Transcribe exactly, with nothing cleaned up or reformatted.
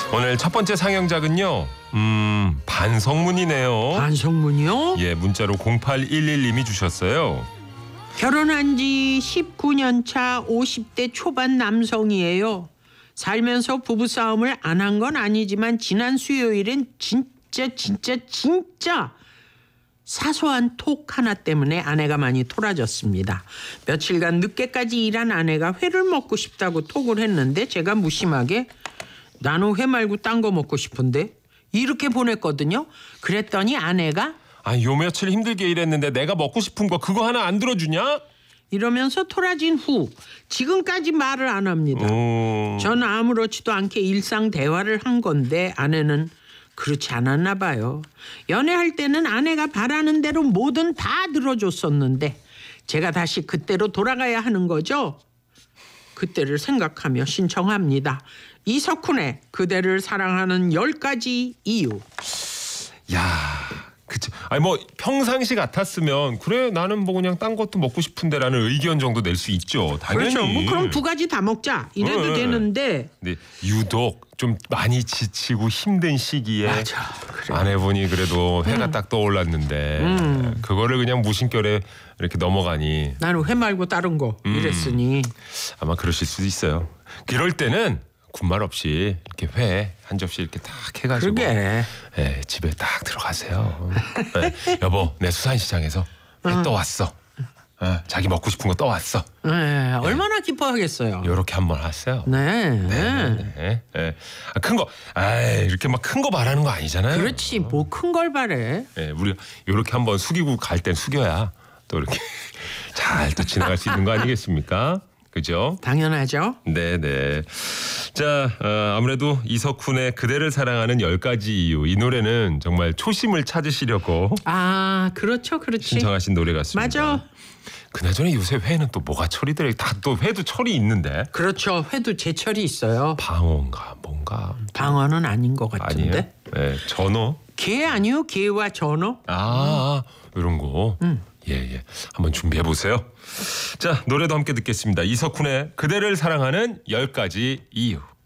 오늘 첫 번째 상영작은요. 음, 반성문이네요. 반성문이요? 예, 문자로 공팔일일님이 주셨어요. 결혼한 지 십구 년 차 오십 대 초반 남성이에요. 살면서 부부싸움을 안 한 건 아니지만 지난 수요일엔 진짜 진짜 진짜 사소한 톡 하나 때문에 아내가 많이 토라졌습니다. 며칠간 늦게까지 일한 아내가 회를 먹고 싶다고 톡을 했는데 제가 무심하게 나는 회 말고 딴 거 먹고 싶은데 이렇게 보냈거든요. 그랬더니 아내가 아, 요 며칠 힘들게 일했는데 내가 먹고 싶은 거 그거 하나 안 들어주냐? 이러면서 토라진 후 지금까지 말을 안 합니다. 음... 저는 아무렇지도 않게 일상 대화를 한 건데 아내는 그렇지 않았나 봐요. 연애할 때는 아내가 바라는 대로 뭐든 다 들어줬었는데 제가 다시 그때로 돌아가야 하는 거죠. 그때를 생각하며 신청합니다. 이석훈의 그대를 사랑하는 열 가지 이유. 야, 그치. 아니 뭐 평상시 같았으면 그래 나는 뭐 그냥 딴 것도 먹고 싶은데라는 의견 정도 낼 수 있죠. 당연히. 그렇죠. 뭐 그럼 두 가지 다 먹자 이래도 네. 되는데. 근데 유독 좀 많이 지치고 힘든 시기에 맞아. 그래. 아내분이 그래도 회가 음. 딱 떠올랐는데 음. 그거를 그냥 무심결에 이렇게 넘어가니 나는 회 말고 다른 거 음. 이랬으니. 아마 그러실 수도 있어요. 그럴 때는 군말 없이 이렇게 회 한 접시 이렇게 딱 해가지고 그러게. 예, 집에 딱 들어가세요. 예, 여보 내 수산시장에서 회 어. 떠왔어. 예, 자기 먹고 싶은 거 떠왔어. 네, 얼마나 기뻐하겠어요. 요렇게 한번 하세요. 네. 네, 네, 네. 아, 큰 거, 아, 이렇게 막 큰 거 말하는 거 아니잖아요. 그렇지 뭐 큰 걸 바래. 네, 우리 요렇게 한번 숙이고 갈 땐 숙여야 또 이렇게 잘 또 지나갈 수 있는 거 아니겠습니까? 그죠? 당연하죠. 네네. 자, 어, 아무래도 이석훈의 그대를 사랑하는 열 가지 이유. 이 노래는 정말 초심을 찾으시려고 아 그렇죠 그렇지. 신청하신 노래 같습니다. 맞아. 그나저나 요새 회는 또 뭐가 철이더래. 다 또 회도 철이 있는데. 그렇죠. 회도 제철이 있어요. 방어인가 뭔가. 방어는 아닌 것 아니에요? 같은데. 네, 전어. 게 아니요? 게와 전어? 아, 이런 거. 음. 예, 예. 한번 준비해 보세요. 자, 노래도 함께 듣겠습니다. 이석훈의 그대를 사랑하는 열 가지 이유.